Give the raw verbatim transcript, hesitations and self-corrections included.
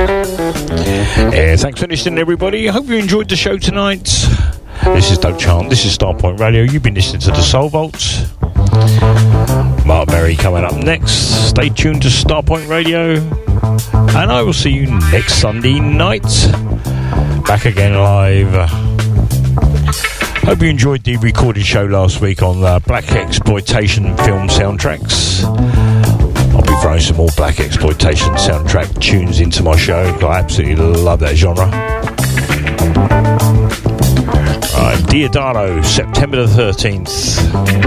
Yeah, thanks for listening, everybody. I hope you enjoyed the show tonight. This is Doug Chant. This is Starpoint Radio. You've been listening to the Soul Vaults. Mark Berry coming up next. Stay tuned to Starpoint Radio, and I will see you next Sunday night. Back again live. Hope you enjoyed the recorded show last week on uh, Black Exploitation film soundtracks. I'll be throwing some more Black Exploitation soundtrack tunes into my show. I absolutely love that genre. Right, Diodano, September the thirteenth.